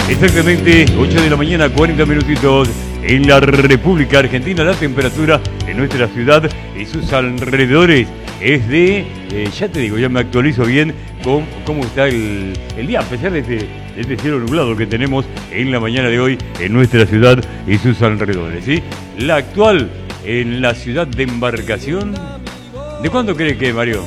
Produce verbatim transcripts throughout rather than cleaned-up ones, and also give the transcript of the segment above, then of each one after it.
Exactamente, ocho de la mañana, cuarenta minutitos en la República Argentina. La temperatura en nuestra ciudad y sus alrededores es de, eh, ya te digo, ya me actualizo bien con cómo está el, el día, a pesar de este, de este cielo nublado que tenemos en la mañana de hoy en nuestra ciudad y sus alrededores, ¿sí? La actual en la ciudad de embarcación, ¿de cuánto crees que es, Mario?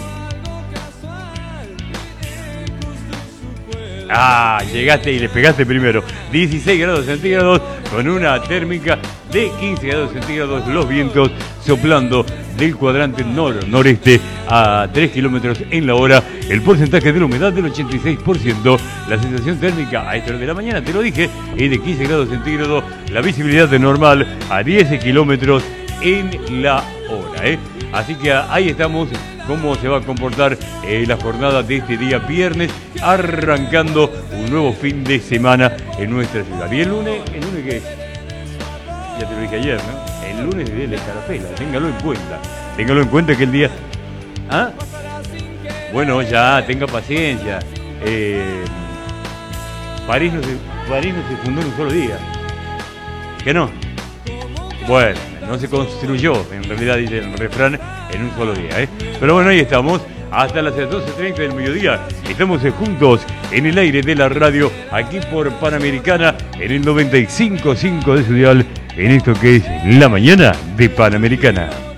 Ah, llegaste y le pegaste primero. dieciséis grados centígrados con una térmica de quince grados centígrados. Los vientos soplando del cuadrante nor-noreste a tres kilómetros en la hora. El porcentaje de la humedad del ochenta y seis por ciento. La sensación térmica a esta hora de la mañana, te lo dije, es de quince grados centígrados. La visibilidad de normal a diez kilómetros en la hora, ¿eh? Así que ahí estamos. Cómo se va a comportar eh, la jornada de este día viernes, arrancando un nuevo fin de semana en nuestra ciudad. Y el lunes, el lunes que ya te lo dije ayer, ¿no? El lunes es de Escarapela, téngalo en cuenta. Téngalo en cuenta que el día... ¿Ah? Bueno, ya, tenga paciencia. Eh, París, no se, París no se fundó en un solo día. ¿Qué no? Bueno, no se construyó, en realidad dice el refrán, en un solo día, ¿eh? Pero bueno, ahí estamos, hasta las doce treinta del mediodía. Estamos juntos en el aire de la radio, aquí por Panamericana, en el noventa y cinco punto cinco de su dial, en esto que es la mañana de Panamericana.